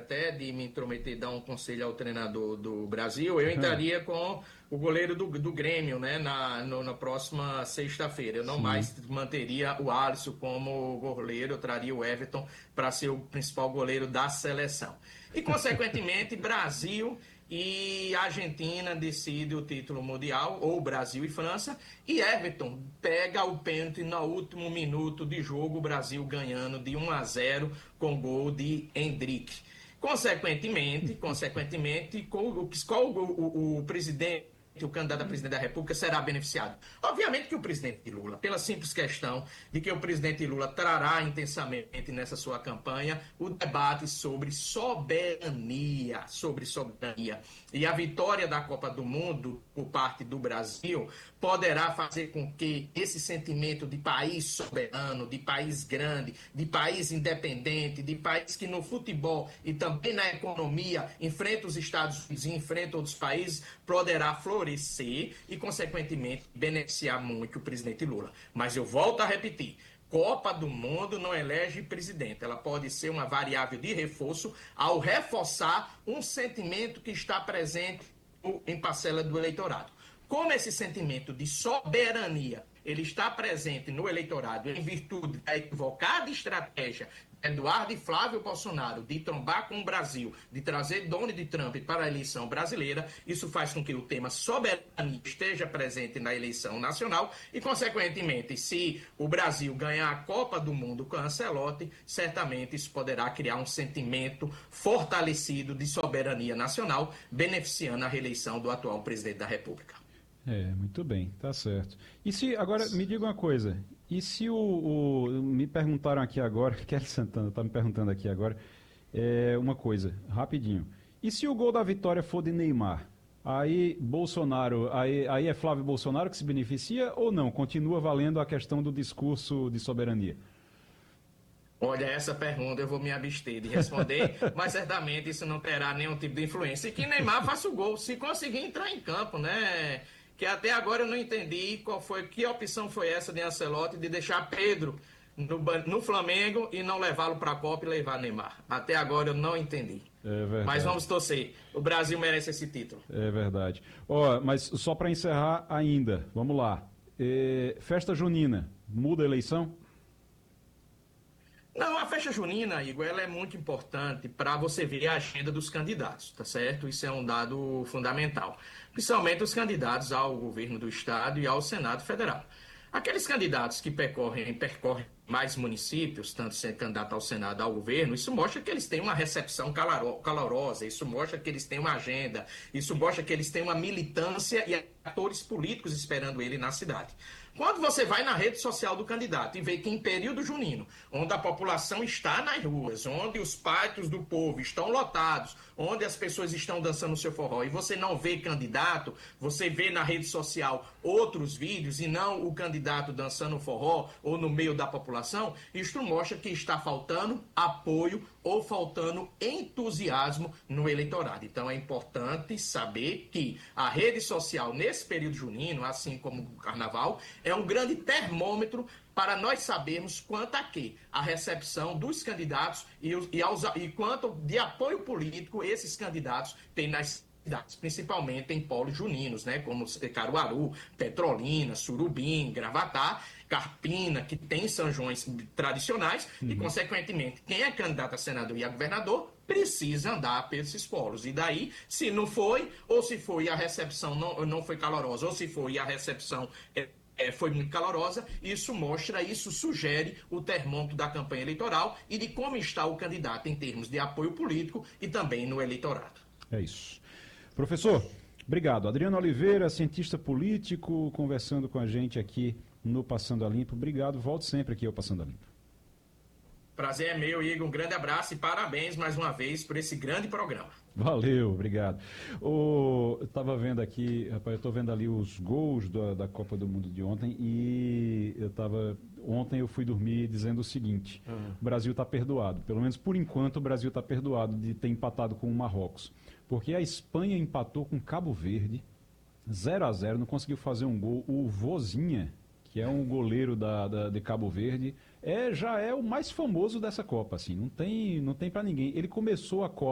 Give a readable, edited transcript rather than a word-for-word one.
até de me intrometer, dar um conselho ao treinador do Brasil, eu entraria com o goleiro do Grêmio, né, na próxima sexta-feira. Eu não Sim. mais manteria o Alisson como goleiro, eu traria o Everton para ser o principal goleiro da seleção. E, consequentemente, Brasil e Argentina decide o título mundial, ou Brasil e França, e Everton pega o pênalti no último minuto de jogo, o Brasil ganhando de 1-0 com gol de Endrick. Consequentemente, qual o presidente, o candidato a presidente da República será beneficiado? Obviamente que o presidente Lula, pela simples questão de que o presidente Lula trará intensamente nessa sua campanha o debate sobre soberania. E a vitória da Copa do Mundo por parte do Brasil poderá fazer com que esse sentimento de país soberano, de país grande, de país independente, de país que no futebol e também na economia enfrenta os Estados Unidos e enfrenta outros países, poderá florescer e, consequentemente, beneficiar muito o presidente Lula. Mas eu volto a repetir, Copa do Mundo não elege presidente. Ela pode ser uma variável de reforço ao reforçar um sentimento que está presente em parcela do eleitorado. Como esse sentimento de soberania ele está presente no eleitorado em virtude da equivocada estratégia de Eduardo e Flávio Bolsonaro de trombar com o Brasil, de trazer Donald Trump para a eleição brasileira, isso faz com que o tema soberania esteja presente na eleição nacional e, consequentemente, se o Brasil ganhar a Copa do Mundo com Ancelotti, certamente isso poderá criar um sentimento fortalecido de soberania nacional, beneficiando a reeleição do atual presidente da República. Muito bem, tá certo. E se, agora, me diga uma coisa, e se me perguntaram aqui agora, Kelly Santana tá me perguntando aqui agora, uma coisa, rapidinho. E se o gol da vitória for de Neymar? Aí Bolsonaro, aí é Flávio Bolsonaro que se beneficia ou não? Continua valendo a questão do discurso de soberania? Olha, essa pergunta eu vou me abster de responder, mas certamente isso não terá nenhum tipo de influência. E que Neymar faça o gol, se conseguir entrar em campo, né? Que até agora eu não entendi que opção foi essa de Ancelotti de deixar Pedro no Flamengo e não levá-lo para a Copa e levar Neymar. Até agora eu não entendi. É Mas verdade. vamos torcer. O Brasil merece esse título. É verdade. Ó, mas só para encerrar ainda, vamos lá. Festa junina, muda a eleição? Não, a festa junina, Igor, ela é muito importante para você ver a agenda dos candidatos, tá certo? Isso é um dado fundamental. Principalmente os candidatos ao governo do Estado e ao Senado Federal. Aqueles candidatos que percorrem mais municípios, tanto sendo candidato ao Senado ao governo, isso mostra que eles têm uma recepção calorosa, isso mostra que eles têm uma agenda, isso mostra que eles têm uma militância e atores políticos esperando ele na cidade. Quando você vai na rede social do candidato e vê que em período junino, onde a população está nas ruas, onde os pátios do povo estão lotados, onde as pessoas estão dançando o seu forró, e você não vê candidato, você vê na rede social outros vídeos e não o candidato dançando forró ou no meio da população, isto mostra que está faltando apoio ou faltando entusiasmo no eleitorado. Então é importante saber que a rede social nesse período junino, assim como o carnaval, é um grande termômetro para nós sabermos quanto a quê? A recepção dos candidatos e quanto de apoio político esses candidatos têm nas cidades, principalmente em polos juninos, né, como Caruaru, Petrolina, Surubim, Gravatá, Carpina, que tem São Joões tradicionais e, consequentemente, quem é candidato a senador e a governador precisa andar por esses polos. E daí, se não foi, ou se foi a recepção não foi calorosa, ou se foi a recepção foi muito calorosa, isso sugere o termômetro da campanha eleitoral e de como está o candidato em termos de apoio político e também no eleitorado. É isso. Professor, obrigado. Adriano Oliveira, cientista político, conversando com a gente aqui no Passando a Limpo. Obrigado, volte sempre aqui ao Passando a Limpo. Prazer é meu, Igor. Um grande abraço e parabéns mais uma vez por esse grande programa. Valeu, obrigado. Eu estava vendo aqui, rapaz, eu estou vendo ali os gols da Copa do Mundo de ontem e ontem eu fui dormir dizendo o seguinte, o Brasil está perdoado, pelo menos por enquanto o Brasil está perdoado de ter empatado com o Marrocos, porque a Espanha empatou com Cabo Verde, 0-0, não conseguiu fazer um gol, o Vozinha, que é um goleiro de Cabo Verde, já é o mais famoso dessa Copa, assim, não tem para ninguém. Ele começou a Copa